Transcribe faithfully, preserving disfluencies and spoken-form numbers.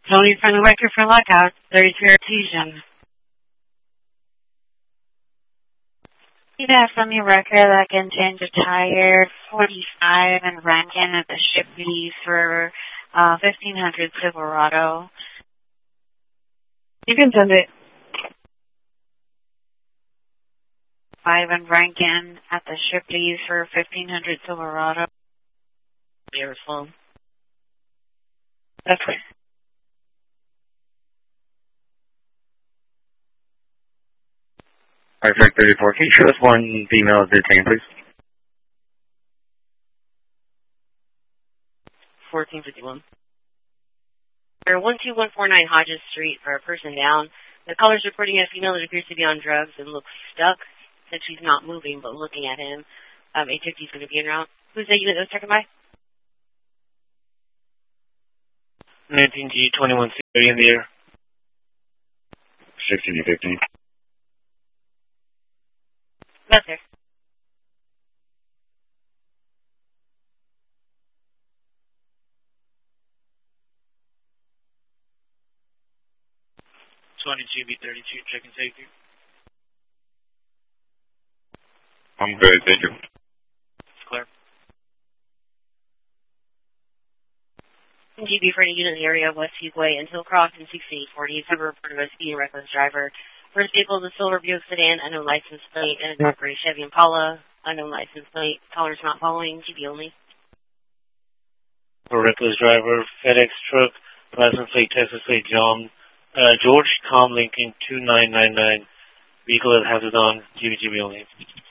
Tony from the record for Lockout, thirty-three Artesian. You have from your record that can change a tire, forty-five and Rankin at the Shipley for uh, fifteen hundred Silverado. You can send it. Five and Rankin at the Shipley's for fifteen hundred Silverado. Beautiful. That's right. Artifact thirty-four, can you show us one female detained, please? fourteen fifty-one. Or one two one four nine Hodges Street for a person down. The caller's reporting a female that appears to be on drugs and looks stuck. Said she's not moving but looking at him. Um, eight fifty is going to be en route. Who's the unit that was checking by? nineteen G twenty-one C in the air. sixteen fifteen. That's there. twenty G B thirty-two, checking safety. I'm good, thank you. It's clear. G B for any unit in the area of West Fuquay until cross in sixteen forty. Ever reported a speeding reckless driver. First vehicle is a silver Buick sedan, unknown license plate, and a dark gray Chevy Impala, unknown license plate. Caller's not following. G B only. For reckless driver, FedEx truck, license plate, Texas plate, John, uh, George Tom Lincoln two nine nine nine. Vehicle that has it on. G B G B only.